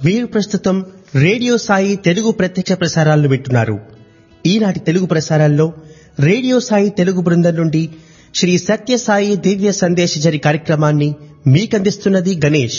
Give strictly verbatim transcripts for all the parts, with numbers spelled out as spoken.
మీరు ప్రస్తుతం రేడియో సాయి తెలుగు ప్రత్యక్ష ప్రసారాలను వింటున్నారు. ఈనాటి తెలుగు ప్రసారాల్లో రేడియో సాయి తెలుగు బృందం నుండి శ్రీ సత్య సాయి దివ్య సందేశజరి కార్యక్రమాన్ని మీకందిస్తున్నది గణేష్.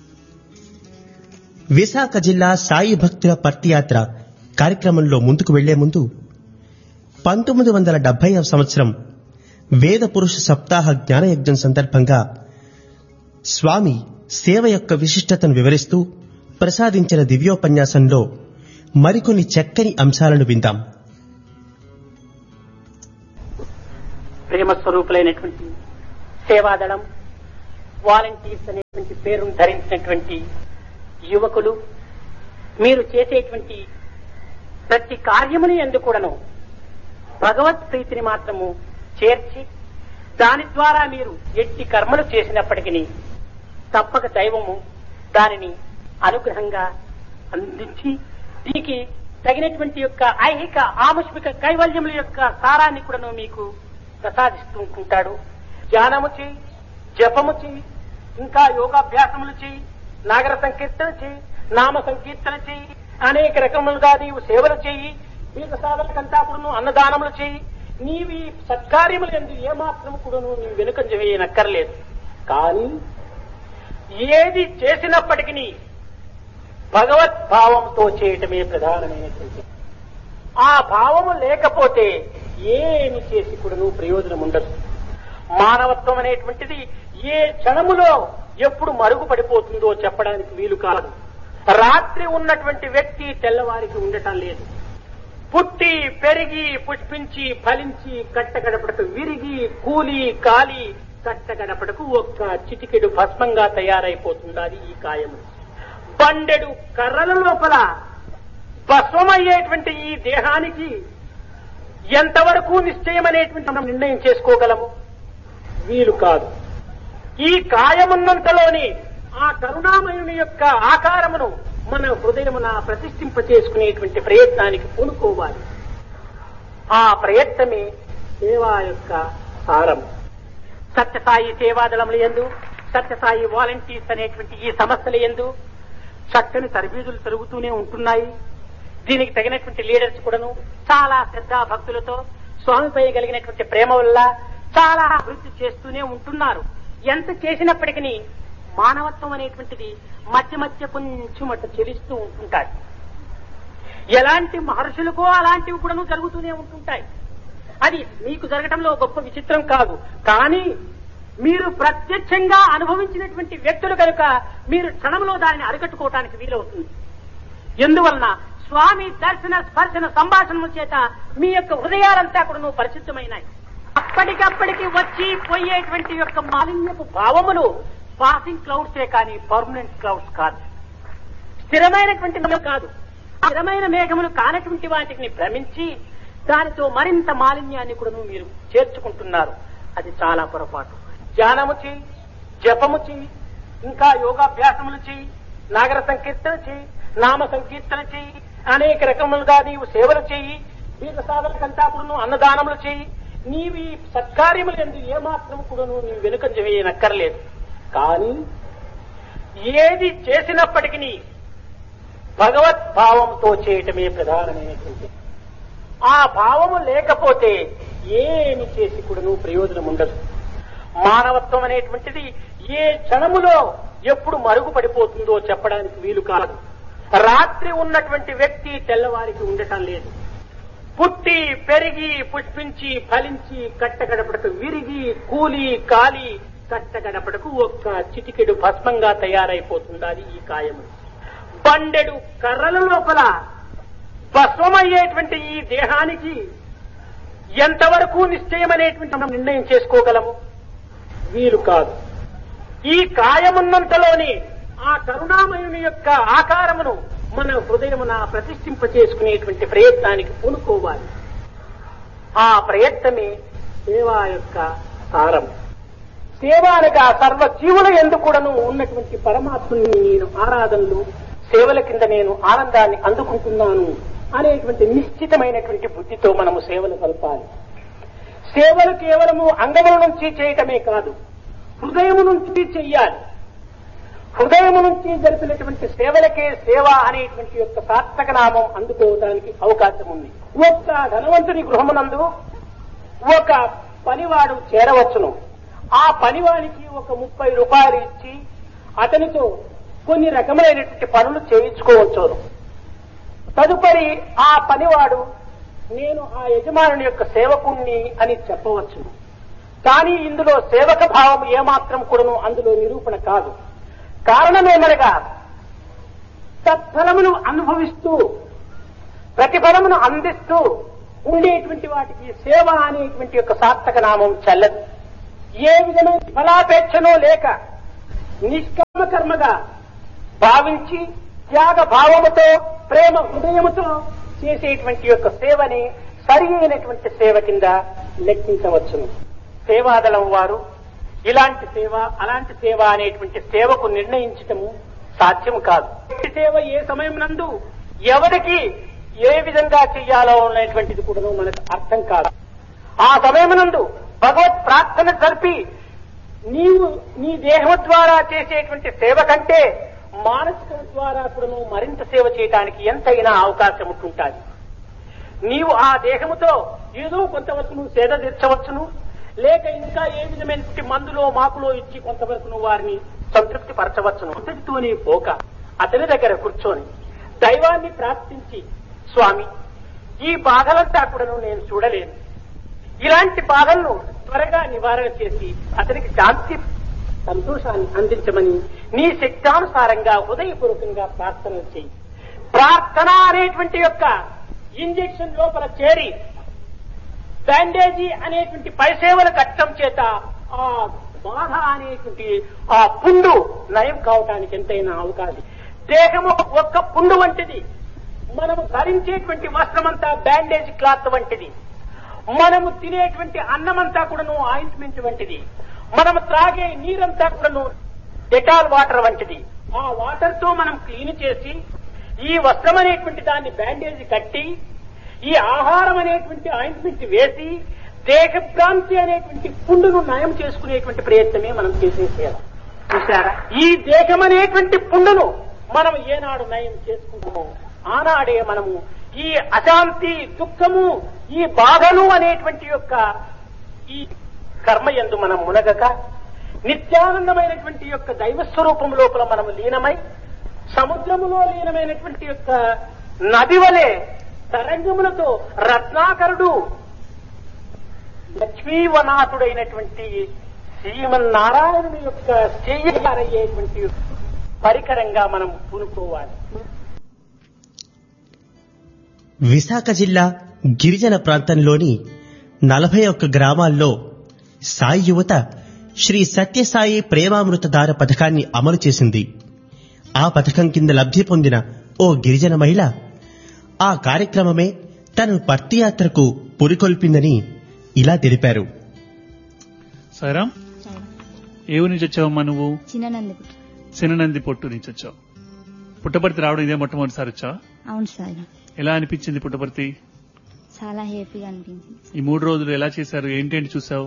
విశాఖ జిల్లా సాయి భక్తుల పర్తియాత్ర కార్యక్రమంలో ముందుకు వెళ్లే ముందు పంతొమ్మిది వందల డెబ్బైవ సంవత్సరం వేద పురుష సప్తాహ జ్ఞానయజ్ఞం సందర్భంగా స్వామి సేవ యొక్క విశిష్టతను వివరిస్తూ ప్రసాదించిన దివ్యోపన్యాసంలో మరికొన్ని చక్కని అంశాలను విందాం. ప్రేమ స్వరూపులైనటువంటి సేవాదళం వాలంటీర్స్ అనేటువంటి పేరును ధరించినటువంటి యువకులు, మీరు చేసేటువంటి ప్రతి కార్యముని యందు కూడాను భగవత్ ప్రీతిని మాత్రము చేర్చి దాని ద్వారా మీరు ఎట్టి కర్మలు చేసినప్పటికీ తప్పక దైవము దానిని అనుగ్రహంగా అందించి దీనికి తగినటువంటి యొక్క ఐహిక ఆముష్మిక కైవల్యముల యొక్క సారాన్ని కూడాను మీకు ప్రసాదిస్తూ ఉంటాడు. ధ్యానము చేయి, జపము చేయి, ఇంకా యోగాభ్యాసములు చేయి, నాగర సంకీర్తన చేయి, నామ సంకీర్తన చేయి, అనేక రకములుగా నీవు సేవలు చేయి, దీర్ఘ సాధనకంతా కూడాను అన్నదానములు చేయి. నీవి సత్కార్యములు ఎందు ఏమాత్రము కూడాను నీవు వెనుకంజ వేయనక్కర్లేదు. కానీ ఏది చేసినప్పటికీ భగవత్ భావంతో చేయటమే ప్రధానమైనటువంటి. ఆ భావము లేకపోతే ఏమి చేసి కూడాను ప్రయోజనం ఉండదు. మానవత్వం అనేటువంటిది ఏ క్షణములో ఎప్పుడు మరుగుపడిపోతుందో చెప్పడానికి వీలు కాదు. రాత్రి ఉన్నటువంటి వ్యక్తి తెల్లవారికి ఉండటం లేదు. పుట్టి పెరిగి పుష్పించి ఫలించి కట్టగడపడకు విరిగి కూలి కాలి కట్టగడపడకు ఒక్క చిటికెడు భస్మంగా తయారైపోతున్నది ఈ కాయము. బండెడు కర్రల లోపల భస్మమయ్యేటువంటి ఈ దేహానికి ఎంతవరకు నిశ్చయమనేటువంటి మనం నిర్ణయం చేసుకోగలము? వీలు కాదు. ఈ కాయమున్నంతలోని ఆ కరుణామయుని యొక్క ఆకారమును మన హృదయమున ప్రతిష్ఠింప చేసుకునేటువంటి ప్రయత్నానికి పూనుకోవాలి. ఆ ప్రయత్నమే సేవా యొక్క సారం. సత్యసాయి సేవాదళముల యందు, సత్యసాయి వాలంటీర్స్ అనేటువంటి ఈ సంస్థల యందు చక్కని తరబీదులు జరుగుతూనే ఉంటున్నాయి. దీనికి తగినటువంటి లీడర్స్ కూడాను చాలా శ్రద్ధా భక్తులతో స్వామిపై కలిగినటువంటి ప్రేమ వల్ల చాలా అభివృద్ధి చేస్తూనే ఉంటున్నారు. ఎంత చేసినప్పటికీ మానవత్వం అనేటువంటిది మధ్య మధ్య కొంచెం అట్ట చెలిస్తూ ఉంటుంటాయి. ఎలాంటి మహర్షులకో అలాంటివి కూడాను జరుగుతూనే ఉంటుంటాయి. అది మీకు జరగటంలో గొప్ప విచిత్రం కాదు. కానీ మీరు ప్రత్యక్షంగా అనుభవించినటువంటి వ్యక్తులు కనుక మీరు క్షణంలో దానిని అరికట్టుకోవటానికి వీలవుతుంది. ఎందువలన స్వామి దర్శన స్పర్శన సంభాషణల చేత మీ యొక్క హృదయాలంతా కూడా పరిశుద్ధమైనాయి. అప్పటికప్పటికి వచ్చి పోయేటువంటి యొక్క మాలిన్యపు భావములు పాసింగ్ క్లౌడ్సే కానీ పర్మనెంట్ క్లౌడ్స్ కాదు. స్థిరమైనటువంటి కాదు. స్థిరమైన మేఘములు కానటువంటి వాటిని భ్రమించి దానితో మరింత మాలిన్యాన్ని కూడా మీరు చేర్చుకుంటున్నారు. అది చాలా పొరపాటు. ధ్యానము చేయి, జపము చేయి, ఇంకా యోగాభ్యాసములు చేయి, నాగర సంకీర్తన చేయి, నామ సంకీర్తన చేయి, అనేక రకములుగా నీవు సేవలు చేయి, దీర్ఘ సాధనకంతా కూడాను అన్నదానములు చేయి. నీవి సత్కార్యములు ఎందు ఏమాత్రం కూడాను నీవు వెనుకంజ వేయనక్కర్లేదు. కానీ ఏది చేసినప్పటికీ భగవత్ భావంతో చేయటమే ప్రధానమైనటువంటి. ఆ భావము లేకపోతే ఏమి చేసి కూడాను ప్రయోజనం ఉండదు. మానవత్వం అనేటువంటిది ఏ క్షణములో ఎప్పుడు మరుగుపడిపోతుందో చెప్పడానికి వీలు కాదు. రాత్రి ఉన్నటువంటి వ్యక్తి తెల్లవారికి ఉండటం లేదు. పుట్టి పెరిగి పుష్పించి ఫలించి కట్టగడపడకు విరిగి కూలి కాలి కట్టగడపడకు ఒక్క చిటికెడు భస్మంగా తయారైపోతున్నది ఈ కాయము. బండెడు కర్రల లోపల భస్మమయ్యేటువంటి ఈ దేహానికి ఎంతవరకు నిశ్చయమనేటువంటి మనం నిర్ణయం చేసుకోగలము? వీలు కాదు. ఈ కాయమున్నంతలోని ఆ కరుణామయుని యొక్క ఆకారమును మన హృదయమున ప్రతిష్ఠింప చేసుకునేటువంటి ప్రయత్నానికి పూనుకోవాలి. ఆ ప్రయత్నమే సేవా యొక్క సారం. సేవ అనగా సర్వ జీవుల యందు కూడాను ఉన్నటువంటి పరమాత్మని నేను ఆరాధనలు సేవల కింద నేను ఆనందాన్ని అందుకుంటున్నాను అనేటువంటి నిశ్చితమైనటువంటి బుద్ధితో మనము సేవలు కలపాలి. సేవలు కేవలము అంగముల నుంచి చేయటమే కాదు, హృదయము నుంచి చెయ్యాలి. హృదయం నుంచి జరిపినటువంటి సేవలకే సేవ అనేటువంటి యొక్క సార్థక నామం అందుకోవడానికి అవకాశం ఉంది. ఒక్క ధనవంతుని గృహమునందు ఒక పనివాడు చేరవచ్చును. ఆ పనివాడికి ఒక ముప్పై రూపాయలు ఇచ్చి అతనితో కొన్ని రకములైనటువంటి పనులు చేయించుకోవచ్చును. తదుపరి ఆ పనివాడు నేను ఆ యజమానుని యొక్క సేవకుణ్ణి అని చెప్పవచ్చును. కానీ ఇందులో సేవక భావం ఏమాత్రం కూడాను అందులో నిరూపణ కాదు. కారణమేమనగా తత్ఫలమును అనుభవిస్తూ ప్రతిఫలమును అందిస్తూ ఉండేటువంటి వాటికి సేవ అనేటువంటి యొక్క సార్థక నామం చెల్లదు. ఏ విధమైన ఫలాపేక్షనో లేక నిష్కామ కర్మగా భావించి త్యాగ భావముతో ప్రేమ హృదయముతో చేసేటువంటి యొక్క సేవని సరి అయినటువంటి సేవ కింద లెక్కించవచ్చును. సేవాదళం వారు ఇలాంటి సేవ అలాంటి సేవ అనేటువంటి సేవకు నిర్ణయించటము సాధ్యం కాదు. ఈ సేవ ఏ సమయం నందు ఎవరికి ఏ విధంగా చెయ్యాలో అనేటువంటిది కూడా మనకు అర్థం కాదు. ఆ సమయమునందు భగవత్ ప్రార్థన జరిపి నీవు నీ దేహం ద్వారా చేసేటువంటి సేవ కంటే మానసికం ద్వారా కూడా మరింత సేవ చేయడానికి ఎంతైనా అవకాశం ఉంటుంటుంది. నీవు ఆ దేహముతో ఏదో కొంతవరకు నువ్వు సేద తీర్చవచ్చును, లేక ఇంకా ఏ విధమైన మందులో మాకులో ఇచ్చి కొంతవరకు నువ్వు వారిని సంతృప్తి పరచవచ్చును. అంతటితోనే పోక అతని దగ్గర కూర్చొని దైవాన్ని ప్రార్థించి, స్వామి ఈ బాధలంతా కూడా నేను చూడలేను, ఇలాంటి బాధలను త్వరగా నివారణ చేసి అతనికి శాంతి సంతోషాన్ని అందించమని నీ శక్తానుసారంగా హృదయపూర్వకంగా ప్రార్థన చేయి. ప్రార్థన అనేటువంటి యొక్క ఇంజెక్షన్ లోపల చేరి బ్యాండేజీ అనేటువంటి పైసేవల కట్టం చేత ఆ బాధ అనేటువంటి ఆ పుండు నయం కావటానికి ఎంతైనా అవకాశం. దేహము ఒక్క పుండు వంటిది, మనము ధరించేటువంటి వస్త్రమంతా బ్యాండేజ్ క్లాత్ వంటిది, మనము తినేటువంటి అన్నమంతా కూడాను ఆయింట్మెంట్ వంటిది, మనము త్రాగే నీరంతా కూడాను డెటాల్ వాటర్ వంటిది. ఆ వాటర్ తో మనం క్లీన్ చేసి ఈ వస్త్రం అనేటువంటి దాన్ని బ్యాండేజ్ కట్టి ఈ ఆహారం అనేటువంటి ఆయింట్మెంట్ వేసి దేహభ్రాంతి అనేటువంటి పుండును నయం చేసుకునేటువంటి ప్రయత్నమే మనం చేసే సేవ. చూసారా, ఈ దేహం అనేటువంటి పుండును మనం ఏనాడు నయం చేసుకుంటామో ఆనాడే మనము ఈ అశాంతి దుఃఖము ఈ బాధలు అనేటువంటి యొక్క ఈ కర్మయందు మనం మునగక నిత్యానందమైనటువంటి యొక్క దైవస్వరూపం లోపల మనము లీనమై సముద్రములో లీనమైనటువంటి యొక్క నది వలె తరంగములతో రత్నాకరుడు లక్ష్మీవనాథుడైనటువంటి శ్రీమన్నారాయణుని యొక్క చేయగలయ్యేటువంటి పరికరంగా మనం పూనుకోవాలి. విశాఖ జిల్లా గిరిజన ప్రాంతంలోని నలభై ఒక్క గ్రామాల్లో సాయి యువత శ్రీ సత్యసాయి ప్రేమామృతధార పథకాన్ని అమలు చేసింది. ఆ పథకం కింద లబ్ధి పొందిన ఓ గిరిజన మహిళ ఆ కార్యక్రమమే తన పర్తియాత్రకు పురికొల్పిందని ఇలా తెలిపారు. సాయిరాం, ఏ ఊరి నుంచి వచ్చావమ్మా నువ్వు? చిన్ననందిపుట్టు. చిన్ననందిపుట్టు నుంచి వచ్చావు. పుట్టపర్తి రావడం ఇదే మొట్టమొదటిసారి వచ్చావా? అవును సార్. ఎలా అనిపించింది పుట్టపర్తి? చాలా హ్యాపీగా అనిపించింది. ఈ మూడు రోజులు ఎలా చేశారు? ఏంటేంటి చూసావు?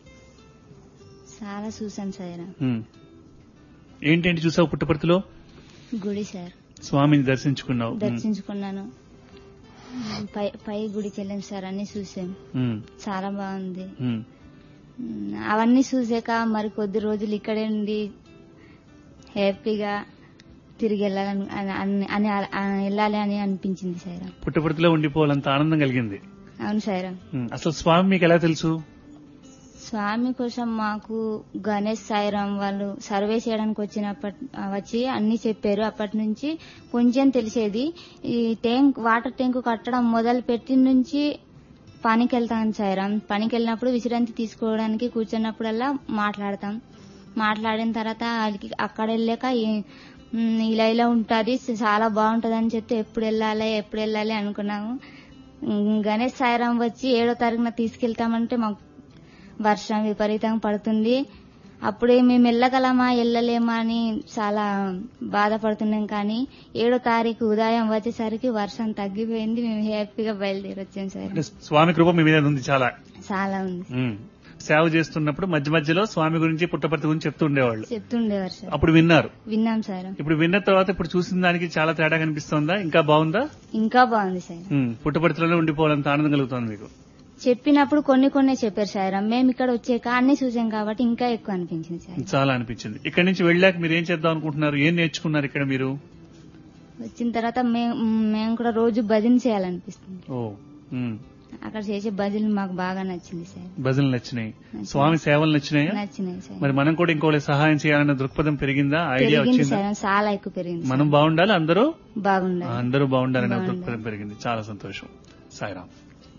చాలా చూసాను సార్. ఏంటేంటి చూసావు పుట్టపర్తిలో? గుడి సార్. స్వామిని దర్శించుకున్నావు? దర్శించుకున్నాను. పై పై గుడికి వెళ్ళాం సార్, అన్ని చూసాం. చాలా బాగుంది. అవన్నీ చూసాక మరి కొద్ది రోజులు ఇక్కడే ఉండి హ్యాపీగా తిరిగి వెళ్ళాలని అని వెళ్ళాలి అని అనిపించింది సార్. పుట్టపర్తిలో ఉండిపోవాలంత ఆనందం కలిగింది. అవును సార్. అసలు స్వామి మీకు ఎలా తెలుసు? స్వామి కోసం మాకు గణేష్ సాయిరాం వాళ్ళు సర్వే చేయడానికి వచ్చినప్పటి వచ్చి అన్ని చెప్పారు. అప్పటి నుంచి కొంచెం తెలిసేది. ఈ ట్యాంక్ వాటర్ ట్యాంక్ కట్టడం మొదలు పెట్టిన నుంచి పనికి వెళ్తాం సాయిరాం. పనికి వెళ్ళినప్పుడు విశ్రాంతి తీసుకోవడానికి కూర్చున్నప్పుడల్లా మాట్లాడతాం. మాట్లాడిన తర్వాత అక్కడ వెళ్ళాక ఇలా ఇలా ఉంటుంది, చాలా బాగుంటది అని చెప్తే ఎప్పుడు వెళ్ళాలి ఎప్పుడు వెళ్ళాలి అనుకున్నాము. గణేష్ సాయిరాం వచ్చి ఏడో తారీఖున తీసుకెళ్తామంటే మాకు వర్షం విపరీతంగా పడుతుంది. అప్పుడే మేము వెళ్ళగలమా వెళ్ళలేమా అని చాలా బాధపడుతున్నాం. కానీ ఏడో తారీఖు ఉదయం వచ్చేసరికి వర్షం తగ్గిపోయింది. మేము హ్యాపీగా బయలుదేరి వచ్చాం సార్. స్వామి కృప మీ మీద ఉంది. చాలా చాలా ఉంది. సేవ చేస్తున్నప్పుడు మధ్య మధ్యలో స్వామి గురించి పుట్టపర్తి గురించి చెప్తూ ఉండేవాళ్ళు. చెప్తుండేవారు సార్. అప్పుడు విన్నారు? విన్నాం సార్. ఇప్పుడు విన్న తర్వాత ఇప్పుడు చూసిన దానికి చాలా తేడా కనిపిస్తోందా? ఇంకా బాగుందా? ఇంకా బాగుంది సార్. పుట్టపర్తిలోనే ఉండిపోవాలంత ఆనందం కలుగుతోంది మీకు? చెప్పినప్పుడు కొన్ని కొన్ని చెప్పారు సార్. మేము ఇక్కడ వచ్చాక అన్ని చూసాం కాబట్టి ఇంకా ఎక్కువ అనిపించింది సార్. చాలా అనిపించింది. ఇక్కడ నుంచి వెళ్ళాక మీరు ఏం చేద్దాం అనుకుంటున్నారు? ఏం నేర్చుకున్నారు ఇక్కడ మీరు? వచ్చిన తర్వాత మేము కూడా రోజు భజన చేయాలనిపిస్తుంది. అక్కడ చేసే భజనలు మాకు బాగా నచ్చింది సార్. భజనలు నచ్చినాయి, స్వామి సేవలు నచ్చినాయి. నచ్చినాయి సార్. మరి మనం కూడా ఇంకోటి సహాయం చేయాలన్న దృక్పథం పెరిగిందా? ఐడియా వచ్చిందా? చాలా ఎక్కువ పెరిగింది. మనం బాగుండాలి, అందరూ బాగుండాలి, అందరూ బాగుండాలనే దృక్పథం పెరిగింది. చాలా సంతోషం. సాయిరామ్.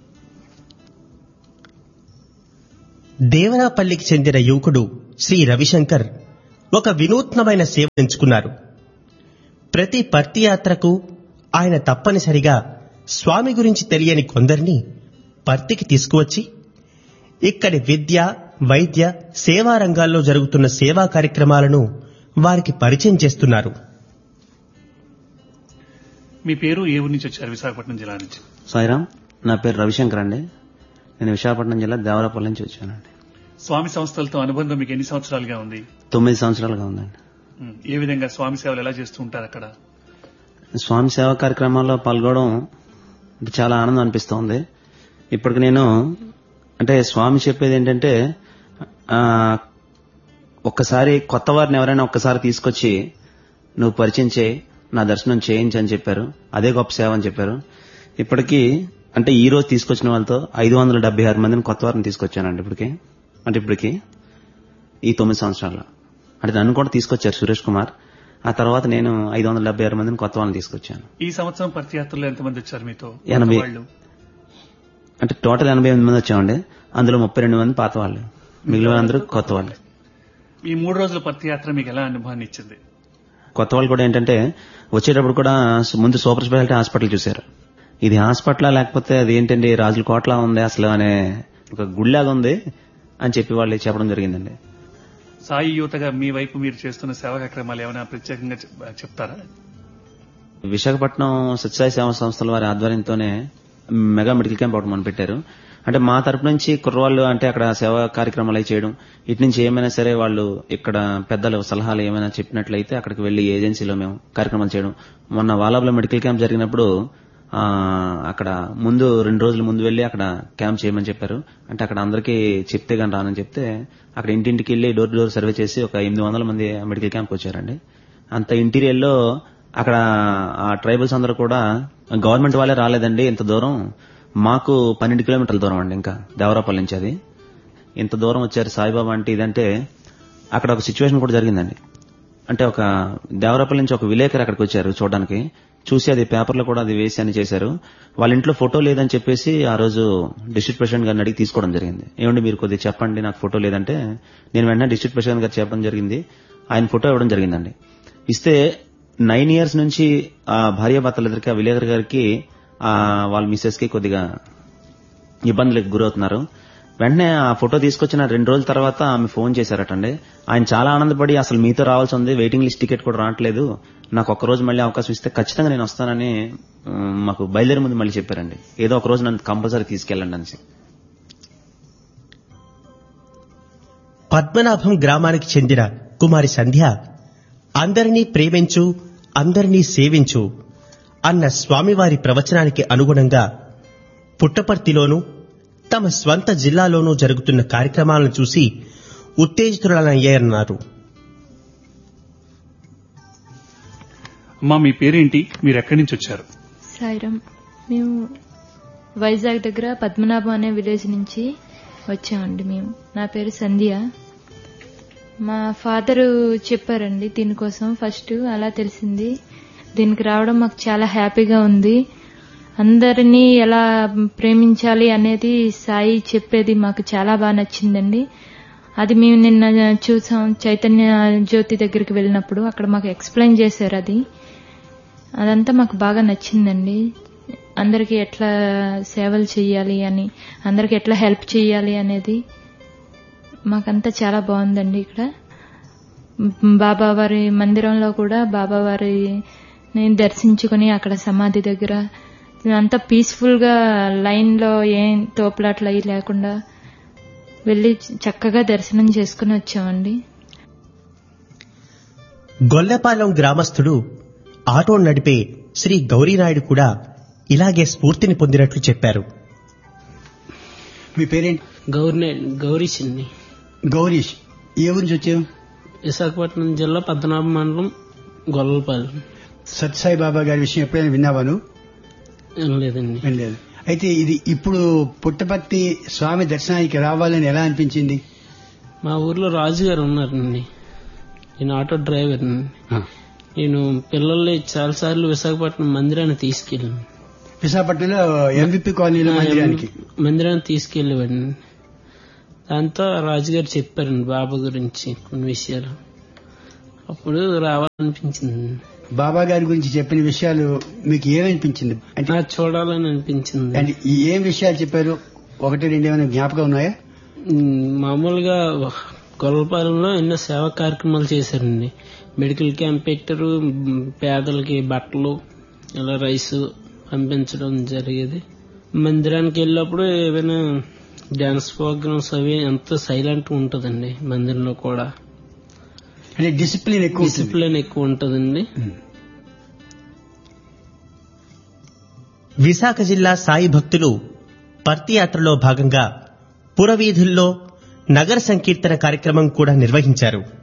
దేవరాపల్లికి చెందిన యువకుడు శ్రీ రవిశంకర్ ఒక వినూత్నమైన సేవ ఎంచుకున్నారు. ప్రతి పర్తి యాత్రకు ఆయన తప్పనిసరిగా స్వామి గురించి తెలియని కొందరిని పర్తికి తీసుకువచ్చి ఇక్కడి విద్య, వైద్య, సేవా రంగాల్లో జరుగుతున్న సేవా కార్యక్రమాలను వారికి పరిచయం చేస్తున్నారు. మీ పేరు? ఏ ఊరి నుంచి వచ్చారు? విశాఖపట్నం జిల్లా నుంచి. సాయిరామ్, నా పేరు రవిశంకర్ అండి. నేను విశాఖపట్నం జిల్లా దేవరాపల్లి నుంచి వచ్చానండి. స్వామి సంస్థలతో అనుబంధం మీకు ఎన్ని సంవత్సరాలుగా ఉంది? తొమ్మిది సంవత్సరాలుగా ఉందండి. ఏ విధంగా స్వామి సేవలు ఎలా చేస్తూ ఉంటారు అక్కడ? స్వామి సేవా కార్యక్రమాల్లో పాల్గొనడం చాలా ఆనందం అనిపిస్తోంది. ఇప్పటికి నేను అంటే స్వామి చెప్పేది ఏంటంటే, ఒక్కసారి కొత్త వారిని ఎవరైనా ఒక్కసారి తీసుకొచ్చి నువ్వు పరిచయం చేయి, నా దర్శనం చేయించని చెప్పారు. అదే గొప్ప సేవ అని చెప్పారు. ఇప్పటికీ అంటే ఈ రోజు తీసుకొచ్చిన వాళ్ళతో ఐదు వందల డెబ్బై ఆరు మందిని కొత్త వారిని తీసుకొచ్చానండి ఇప్పటికి. అంటే ఇప్పటికి ఈ తొమ్మిది సంవత్సరాల్లో అంటే నన్ను కూడా తీసుకొచ్చారు సురేష్ కుమార్. ఆ తర్వాత నేను ఐదు వందల డెబ్బై ఆరు మందిని కొత్త వాళ్ళని తీసుకొచ్చాను. ఈ సంవత్సరం పర్తి యాత్రలో ఎంతమంది వచ్చారు మీతో? ఎనభై అంటే టోటల్ ఎనభై ఎనిమిది మంది వచ్చామండి. అందులో ముప్పై రెండు మంది పాత వాళ్ళు, మిగిలిన అందరూ కొత్త వాళ్ళు. ఈ మూడు రోజుల పర్తి యాత్ర మీకు ఎలా అనుభవాన్ని ఇచ్చింది? కొత్త వాళ్ళు కూడా ఏంటంటే వచ్చేటప్పుడు కూడా ముందు సూపర్ స్పెషాలిటీ హాస్పిటల్ చూశారు. ఇది హాస్పిటల్ లేకపోతే అది ఏంటండి రాజుల కోటలా ఉంది అసలు అనే ఒక గుడిలాగా ఉంది అని చెప్పి వాళ్ళు చెప్పడం జరిగిందండి. సాయి యువతగా మీ వైపు మీరు చేస్తున్న సేవా కార్యక్రమాలు ఏమైనా ప్రత్యేకంగా చెప్తారా? విశాఖపట్నం సత్యసాయి సేవా సంస్థల వారి ఆధ్వర్యంతోనే మెగా మెడికల్ క్యాంప్ ఒకటి మనం పెట్టారు. అంటే మా తరపు నుంచి కుర్రవాళ్ళు అంటే అక్కడ సేవా కార్యక్రమాలు చేయడం, ఇటు నుంచి ఏమైనా సరే వాళ్ళు ఇక్కడ పెద్దలు సలహాలు ఏమైనా చెప్పినట్లయితే అక్కడికి వెళ్లి ఏజెన్సీలో మేము కార్యక్రమాలు చేయడం. మొన్న వాలాబ్లో మెడికల్ క్యాంప్ జరిగినప్పుడు అక్కడ ముందు రెండు రోజుల ముందు వెళ్లి అక్కడ క్యాంప్ చేయమని చెప్పారు. అంటే అక్కడ అందరికీ చెప్తే గాని రానని చెప్తే అక్కడ ఇంటింటికి వెళ్లి డోర్ టు డోర్ సర్వే చేసి ఒక ఎనిమిది వందల మంది మెడికల్ క్యాంప్ వచ్చారండి. అంత ఇంటీరియర్ లో అక్కడ ఆ ట్రైబల్స్ అందరూ కూడా గవర్నమెంట్ వాళ్ళే రాలేదండి, ఇంత దూరం మాకు పన్నెండు కిలోమీటర్ల దూరం అండి ఇంకా దేవరాపల్లి నుంచి, అది ఇంత దూరం వచ్చారు సాయిబాబా అంటే ఇదంటే. అక్కడ ఒక సిచ్యువేషన్ కూడా జరిగిందండి. అంటే ఒక దేవరాపల్లి నుంచి ఒక విలేకరు అక్కడికి వచ్చారు చూడడానికి. చూసి అది పేపర్లో కూడా అది వేసి అని చేశారు. వాళ్ళ ఇంట్లో ఫోటో లేదని చెప్పేసి ఆ రోజు డిస్ట్రిక్ట్ ప్రెసిడెంట్ గారిని అడిగి తీసుకోవడం జరిగింది. ఏమండి మీరు కొద్దిగా చెప్పండి నాకు ఫోటో లేదంటే, నేను వెంటనే డిస్ట్రిక్ట్ ప్రెసిడెంట్ గారు చెప్పడం జరిగింది. ఆయన ఫోటో ఇవ్వడం జరిగిందండి. ఇస్తే నైన్ ఇయర్స్ నుంచి ఆ భార్యాభర్తలిద్దరికి ఆ విలేకర్ గారికి వాళ్ళ మిస్సెస్ కి కొద్దిగా ఇబ్బందులకు గురవుతున్నారు. వెంటనే ఆ ఫోటో తీసుకొచ్చిన రెండు రోజుల తర్వాత ఆమె ఫోన్ చేశారటండి. ఆయన చాలా ఆనందపడి అసలు మీతో రావాల్సి ఉంది, వెయిటింగ్ లిస్ట్ టికెట్ కూడా రావట్లేదు, నాకు ఒక్క రోజు మళ్ళీ అవకాశం ఇస్తే ఖచ్చితంగా నేను వస్తానని మాకు బయలుదేరే ముందు మళ్ళీ చెప్పారండి. ఏదో ఒక రోజు నన్ను కంపల్సరీ తీసుకెళ్ళండి అని. పద్మనాభం గ్రామానికి చెందిన కుమారి సంధ్య అందరినీ ప్రేమించు, అందరినీ సేవించు అన్న స్వామివారి ప్రవచనానికి అనుగుణంగా పుట్టపర్తిలోనూ తమ స్వంత జిల్లాలోనూ జరుగుతున్న కార్యక్రమాలను చూసి ఉత్తేజితులయ్యారన్నారు. అమ్మా మీ పేరేంటి, మీరు ఎక్కడి నుంచి వచ్చారు? సాయిరామ్, మేము వైజాగ్ దగ్గర పద్మనాభం అనే విలేజ్ నుంచి వచ్చామండి. మేము నా పేరు సంధ్య. మా ఫాదరు చెప్పారండి దీనికోసం ఫస్ట్, అలా తెలిసింది. దీనికి రావడం మాకు చాలా హ్యాపీగా ఉంది. అందరినీ ఎలా ప్రేమించాలి అనేది సాయి చెప్పేది మాకు చాలా బాగా నచ్చిందండి. అది మేము నిన్న చూసాం చైతన్య జ్యోతి దగ్గరికి వెళ్ళినప్పుడు, అక్కడ మాకు ఎక్స్ప్లెయిన్ చేశారు. అది అదంతా మాకు బాగా నచ్చిందండి. అందరికీ ఎట్లా సేవలు చేయాలి అని, అందరికి ఎట్లా హెల్ప్ చేయాలి అనేది మాకంతా చాలా బాగుందండి. ఇక్కడ బాబావారి మందిరంలో కూడా బాబావారిని దర్శించుకుని అక్కడ సమాధి దగ్గర అంతా పీస్ఫుల్ గా లైన్ లో ఏం తోపులాట్లు అయి లేకుండా వెళ్ళి చక్కగా దర్శనం చేసుకుని వచ్చామండి. గొల్లపాలెం గ్రామస్తుడు ఆటో నడిపే శ్రీ గౌరీనాయుడు కూడా ఇలాగే స్ఫూర్తిని పొందినట్లు చెప్పారు. మీ పేరేంటి? గౌరీ గౌరీష్ అండి. గౌరీష్, ఏ ఊరి నుంచి వచ్చావు? విశాఖపట్నం జిల్లా పద్మనాభ మండలం గొల్లపాలెం. సత్యసాయి బాబా గారి విషయం ఎప్పుడైనా విన్నావా నువ్వు? లేదండి. వినలేదు. అయితే ఇది ఇప్పుడు పుట్టపర్తి స్వామి దర్శనానికి రావాలని ఎలా అనిపించింది? మా ఊర్లో రాజు గారు ఉన్నారండి, నేను ఆటో డ్రైవర్. నేను పిల్లల్ని చాలా సార్లు విశాఖపట్నం మందిరాన్ని తీసుకెళ్ళాను. విశాఖపట్నంలో ఎంవిపి కాలనీలో మందిరానికి మందిరాన్ని తీసుకెళ్ళేవాడిని. దాంతో రాజుగారు చెప్పారండి బాబా గురించి కొన్ని విషయాలు. అప్పుడు రావాలనిపించింది. బాబా గారి గురించి చెప్పిన విషయాలు మీకు ఏమనిపించింది? అంటే నాకు చూడాలని అనిపించింది. అంటే ఏం విషయాలు చెప్పారు? ఒకటి రెండు ఏమైనా జ్ఞాపకం ఉన్నాయా? మామూలుగా గొల్లపాలెంలో ఎన్నో సేవా కార్యక్రమాలు చేశారండి. మెడికల్ క్యాంప్ పెట్టారు, పేదలకి బట్టలు ఇలా రైస్ పంపించడం జరిగేది. మందిరానికి వెళ్ళినప్పుడు ఏమైనా డాన్స్ ప్రోగ్రామ్స్ అవి ఎంతో సైలెంట్ ఉంటుందండి. మందిరంలో కూడా అంటే డిసిప్లిన్ ఎక్కువ డిసిప్లిన్ ఎక్కువ ఉంటుందండి. విశాఖ జిల్లా సాయి భక్తులు పర్తి యాత్రలో భాగంగా పురవీధుల్లో నగర సంకీర్తన కార్యక్రమం కూడా నిర్వహించారు.